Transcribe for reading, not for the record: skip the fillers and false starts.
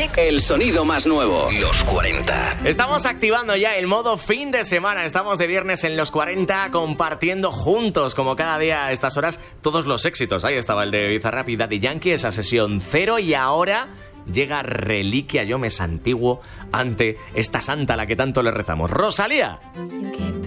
El sonido más nuevo. Los 40. Estamos activando ya el modo fin de semana. Estamos de viernes en los 40 compartiendo juntos, como cada día a estas horas, todos los éxitos. Ahí estaba el de Bizarrap y Daddy Yankee, esa sesión 0. Y ahora llega Reliquia, yo me santiguo ante esta santa a la que tanto le rezamos. Rosalía.